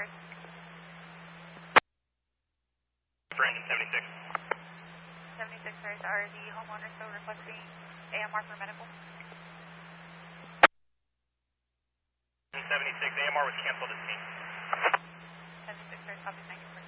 First. Brandon 76. 76 First. Are the homeowners still requesting AMR for medical? 76 AMR was canceled at scene. 76 First. Copy. Thank you.